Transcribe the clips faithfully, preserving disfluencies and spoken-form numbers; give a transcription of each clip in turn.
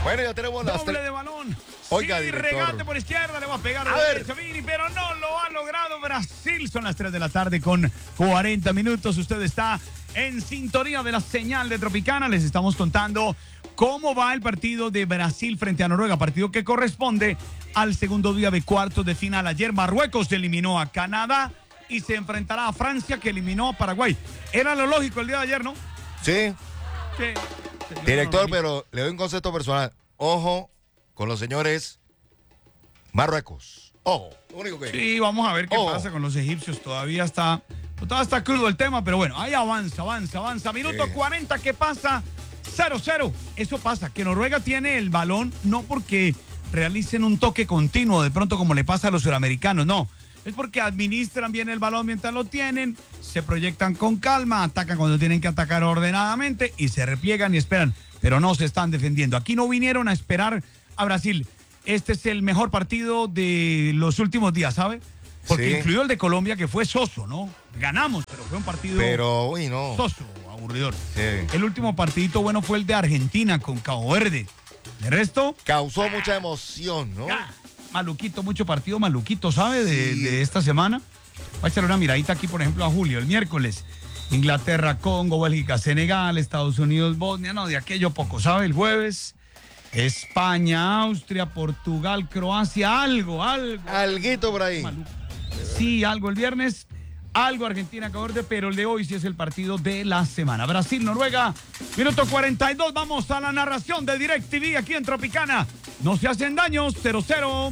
Bueno, ya tenemos las Doble tres. de balón. Oiga, sí, director. regate por izquierda, le va a pegar a, A la ver. derecha, Vini, pero no lo ha logrado Brasil. Son las tres de la tarde con cuarenta minutos. Usted está en sintonía de la señal de Tropicana. Les estamos contando cómo va el partido de Brasil frente a Noruega, partido que corresponde al segundo día de cuartos de final. Ayer Marruecos eliminó a Canadá y se enfrentará a Francia, que eliminó a Paraguay. Era lo lógico el día de ayer, ¿no? Sí, Sí. director, pero le doy un concepto personal. Ojo con los señores Marruecos. Ojo, lo único que... Sí, vamos a ver qué Oh. pasa con los egipcios. Todavía está, todavía está crudo el tema, pero bueno, ahí avanza, avanza, avanza. Minuto Sí. cuarenta, ¿qué pasa? cero cero. Eso pasa, que Noruega tiene el balón no porque realicen un toque continuo, de pronto como le pasa a los suramericanos, no. Es porque administran bien el balón mientras lo tienen, se proyectan con calma, atacan cuando tienen que atacar ordenadamente y se repliegan y esperan, pero no se están defendiendo. Aquí no vinieron a esperar a Brasil. Este es el mejor partido de los últimos días, ¿sabe? Porque Sí. incluyó el de Colombia, que fue soso, ¿no? Ganamos, pero fue un partido Pero, uy, no. soso, aburridor. Sí. El último partidito bueno fue el de Argentina con Cabo Verde. De resto, Causó mucha emoción, ¿no? ah, maluquito, mucho partido maluquito, ¿sabe? De, Sí. de esta semana. Voy a echarle una miradita aquí, por ejemplo, a Julio, el miércoles. Inglaterra, Congo, Bélgica, Senegal, Estados Unidos, Bosnia, no, de aquello poco, ¿sabe? El jueves, España, Austria, Portugal, Croacia, algo, algo. Alguito por ahí. Maluco. Sí, algo el viernes, algo Argentina, Cabo Verde, pero el de hoy sí es el partido de la semana. Brasil, Noruega, minuto cuarenta y dos, vamos a la narración de DirecTV aquí en Tropicana. No se hacen daños, cero cero.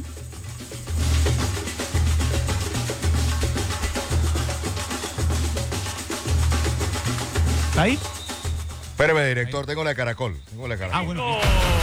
¿Está ahí? Espérame, director, tengo la de caracol. Tengo la de caracol. Ah, bueno.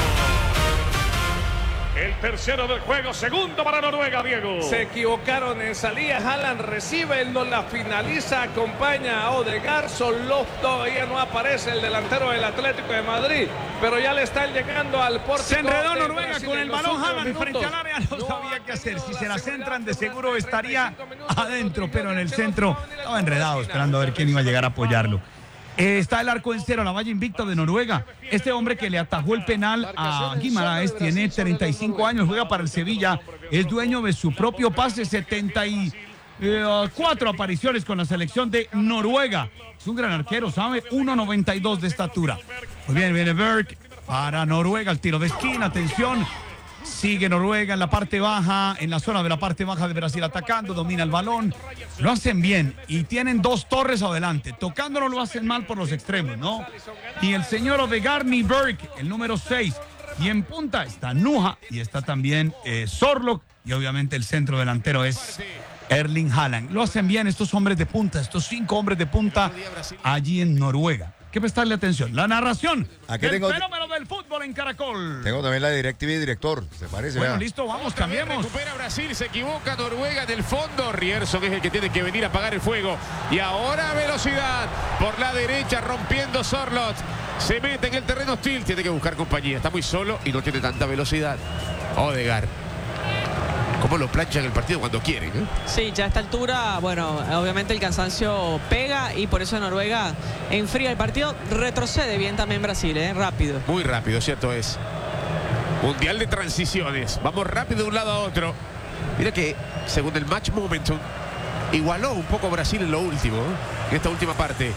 El tercero del juego, segundo para Noruega, Diego. Se equivocaron en salida, Haaland recibe, él no la finaliza, acompaña a Odegaard, Solof todavía no aparece el delantero del Atlético de Madrid, pero ya le están llegando al pórtico. Se enredó de Noruega Brasil con en el los balón, últimos Haaland frente minutos. al área, no No sabía ha qué hacer. Si tenido se la la centran, de seguridad seguro de estaría treinta y cinco minutos. adentro, pero en el centro estaba enredado, esperando a ver quién iba a llegar a apoyarlo. Eh, está el arco en cero, la valla invicta de Noruega. Este hombre que le atajó el penal a Guimaraes tiene treinta y cinco años, juega para el Sevilla, es dueño de su propio pase, setenta y cuatro apariciones con la selección de Noruega. Es un gran arquero, ¿sabe? uno noventa y dos de estatura. Muy bien, viene Berg para Noruega, el tiro de esquina, atención. Sigue Noruega en la parte baja, en la zona de la parte baja de Brasil atacando, domina el balón. Lo hacen bien y tienen dos torres adelante. Tocándolo lo hacen mal por los extremos, ¿no? Y el señor Odegaard ni Berg, el número seis. Y en punta está Nuja y está también eh, Sorloth. Y obviamente el centro delantero es Erling Haaland. Lo hacen bien estos hombres de punta, estos cinco hombres de punta allí en Noruega. Hay que prestarle atención. La narración Aquí del tengo- fenómeno del fútbol en Caracol. Tengo también la de DirecTV, director. ¿Se parece? Bueno, Vea. listo, vamos, cambiemos. Recupera Brasil, se equivoca Noruega en el fondo. Rierson es el que tiene que venir a apagar el fuego. Y ahora velocidad por la derecha, rompiendo Sorloth. Se mete en el terreno hostil, tiene que buscar compañía. Está muy solo y no tiene tanta velocidad. Odegaard. ¿Cómo lo planchan el partido cuando quieren? ¿eh? Sí, ya a esta altura, bueno, obviamente el cansancio pega y por eso Noruega enfría el partido. Retrocede bien también Brasil, ¿eh? Rápido. Muy rápido, cierto es. Mundial de transiciones. Vamos rápido de un lado a otro. Mira que, según el match momentum, igualó un poco Brasil en lo último, ¿eh? en esta última parte.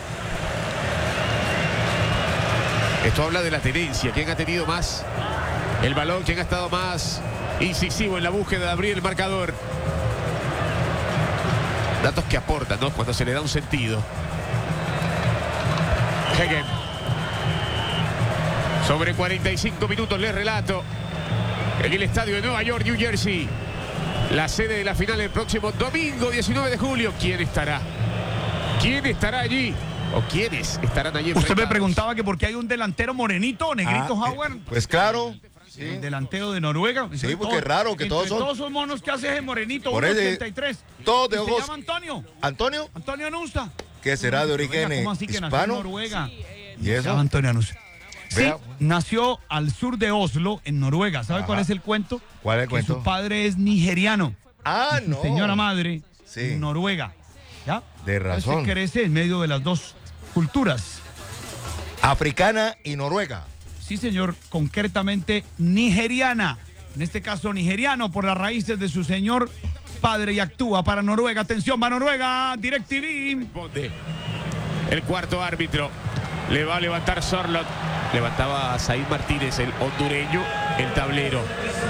Esto habla de la tenencia. ¿Quién ha tenido más el balón? ¿Quién ha estado más incisivo en la búsqueda de abrir el marcador? Datos que aportan, ¿no? Cuando se le da un sentido. Hegen. Sobre cuarenta y cinco minutos les relato. En el estadio de Nueva York, New Jersey. La sede de la final el próximo domingo diecinueve de julio. ¿Quién estará? ¿Quién estará allí? ¿O quiénes estarán allí? Usted me enfrentados? preguntaba que por qué hay un delantero morenito, negrito Ah, Howard. eh, pues claro. Sí. El delantero de Noruega. Sí, porque es raro que entre todos son- todos son monos que hace ese morenito, Por uno ese- ochenta y tres. todos de Y ojos- Se llama Antonio. Antonio, Antonio Anusta. que será de origen ¿Cómo así que nació en hispano. Noruega? ¿Y Se llama eso? Antonio Anusta. Sí, Vea. nació al sur de Oslo, en Noruega. ¿Sabe Ajá. cuál es el cuento? ¿Cuál es el Que cuento? su padre es nigeriano. Ah, y su no. señora madre, Sí. Noruega. ¿Ya? De razón. Se crece en medio de las dos culturas. Africana y Noruega. Sí, señor, concretamente nigeriana. En este caso, nigeriano por las raíces de su señor padre y actúa para Noruega. Atención, va Noruega, DirecTV. El cuarto árbitro le va a levantar Sorloth. Levantaba a Said Martínez, el hondureño, el tablero.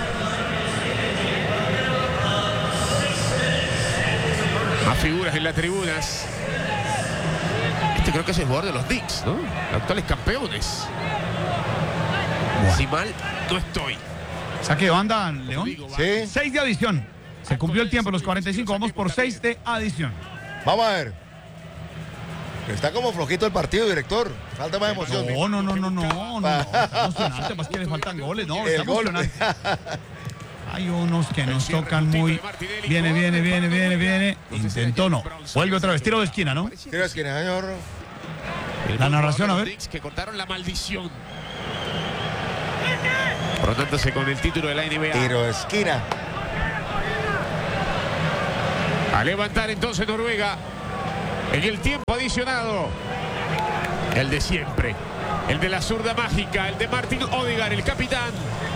Más figuras en las tribunas. Este creo que es el jugador de los Knicks, ¿no? Los actuales campeones. Bueno. Si mal no estoy. Saque de banda, León. Sí. seis de adición. Se cumplió el tiempo, los cuarenta y cinco. Vamos por seis de adición. Vamos a ver. Está como flojito el partido, director. Falta más emoción. No, no, no, no, no, no. Está emocionante, más que le faltan goles. No, está El gol. emocionante. Hay unos que nos tocan muy. Viene, viene, viene, viene, viene. Intentó, no. Vuelve otra vez. Tiro de esquina, ¿no? Tiro de esquina, señor. La narración, a ver. Que cortaron la maldición. Frotándose con el título de la N B A. Tiro de esquina. A levantar entonces Noruega. En el tiempo adicionado. El de siempre. El de la zurda mágica. El de Martin Odegaard, el capitán.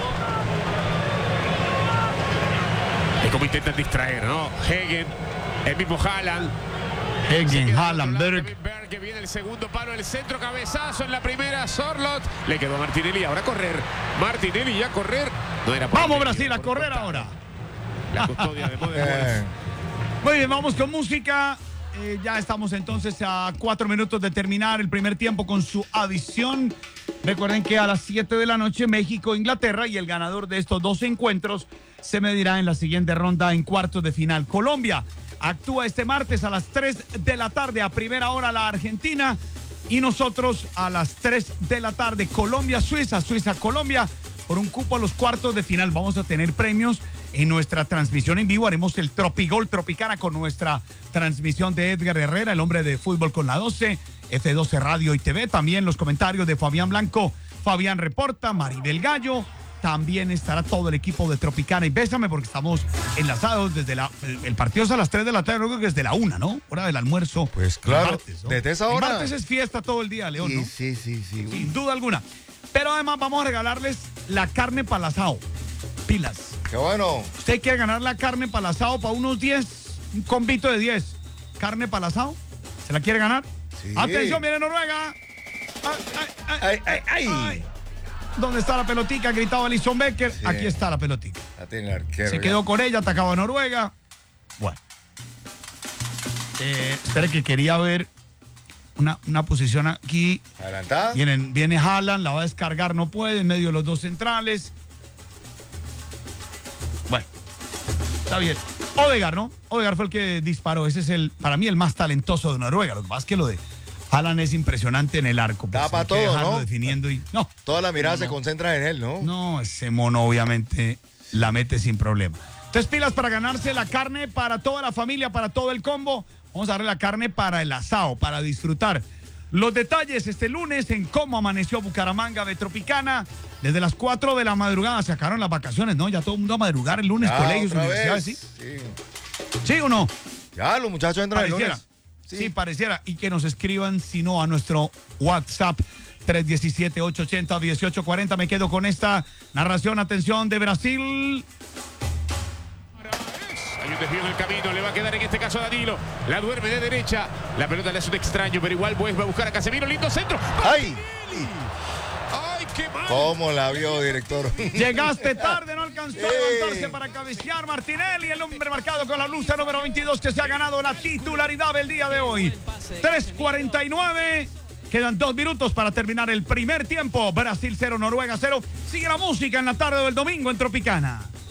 Es como intentan distraer, ¿no? Hegen, el mismo Haaland. Hegen, Haaland, Berg. Que viene el segundo palo, el centro, cabezazo en la primera, Sorloth. Le quedó a Martinelli, ahora a correr. Martinelli ya a correr. No era Vamos Brasil, a correr ahora. La custodia de Modern Eh, Wolf. Muy bien, vamos con música. Eh, ya estamos entonces a cuatro minutos de terminar el primer tiempo con su adición. Recuerden que a las siete de la noche México, Inglaterra, y el ganador de estos dos encuentros se medirá en la siguiente ronda en cuartos de final. Colombia actúa este martes a las tres de la tarde, a primera hora la Argentina, y nosotros a las tres de la tarde Colombia-Suiza, Suiza-Colombia, por un cupo a los cuartos de final. Vamos a tener premios en nuestra transmisión en vivo. Haremos el Tropigol Tropicana con nuestra transmisión de Edgar Herrera, el hombre de fútbol con la doce, F doce Radio y T V. También los comentarios de Fabián Blanco, Fabián Reporta, Maribel Gallo. También estará todo el equipo de Tropicana y Bésame, porque estamos enlazados desde la... El, el partido es a las tres de la tarde, creo que desde la una, ¿no? Hora del almuerzo. Pues claro, el martes, ¿no? desde esa El hora. martes es fiesta todo el día, León, Sí, ¿no? sí, sí, sí. Sin duda alguna. Pero además vamos a regalarles la carne para el asado. Pilas. Qué bueno. ¿Usted quiere ganar la carne para el asado para unos diez? Un combito de diez. ¿Carne para el asado? ¿Se la quiere ganar? Sí. Atención, viene Noruega. Ay, ay, ay, Ay, ay, ay. ay. ¿Dónde está la pelotica? Gritaba Alison Becker. Sí. Aquí está la pelotica. La tiene el arquero. Se ya. quedó con ella, atacaba a Noruega. Bueno. Eh, espera que quería ver una, una posición aquí. Adelantada. Vienen, viene Haaland, la va a descargar, no puede, en medio de los dos centrales. Bueno, está bien. Odegaard, ¿no? Odegaard fue el que disparó. Ese es el, para mí, el más talentoso de Noruega. Lo que pasa es que lo de Haaland es impresionante en el arco. Pues, Tapa hay que todo, dejarlo ¿no? definiendo y no. Toda la mirada No, se no. concentra en él, ¿no? No, ese mono obviamente la mete sin problema. Entonces, pilas para ganarse la carne para toda la familia, para todo el combo. Vamos a darle la carne para el asado, para disfrutar. Los detalles este lunes en cómo amaneció Bucaramanga de Tropicana. Desde las cuatro de la madrugada se acabaron las vacaciones, ¿no? Ya todo el mundo a madrugar el lunes, Ya, colegios, otra universidades, vez. ¿sí? Sí. ¿Sí o no? Ya, los muchachos entran el Pareciera. lunes. Sí. pareciera. Y que nos escriban, si no, a nuestro WhatsApp tres uno siete, ocho ocho cero, uno ocho cuatro cero. Me quedo con esta narración. Atención de Brasil. Hay un desvío en el camino, le va a quedar en este caso a Danilo. La duerme de derecha. La pelota le hace un extraño, pero igual Bues va a buscar a Casemiro. Lindo centro. ¡Ay! ¡Ay, qué mal! ¿Cómo la vio, director? Llegaste tarde, no alcanzó a Sí. levantarse para cabecear Martinelli, el hombre marcado con la lucha número veintidós que se ha ganado la titularidad del día de hoy. tres cuarenta y nueve. Quedan dos minutos para terminar el primer tiempo. Brasil cero, Noruega cero. Sigue la música en la tarde del domingo en Tropicana.